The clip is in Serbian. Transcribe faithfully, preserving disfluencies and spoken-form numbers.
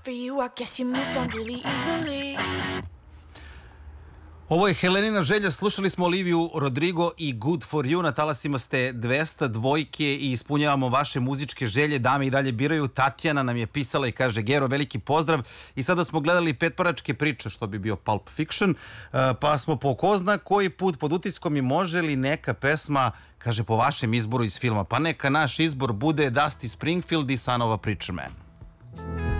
for you, I guess you moved on really easily. Ovo je Helenina želja, slušali smo Oliviju Rodrigo i Good for you, na talasima ste dvesta dvojke i ispunjavamo vaše muzičke želje, dame i dalje biraju. Tatjana nam je pisala i kaže: Gero, veliki pozdrav, i sada smo gledali Petparačke priče, što bi bio Pulp Fiction, pa smo po ko zna koji put pod utiskom i može li neka pesma, kaže, po vašem izboru iz filma. Pa neka naš izbor bude Dusty Springfield i Son of a Preacher Man.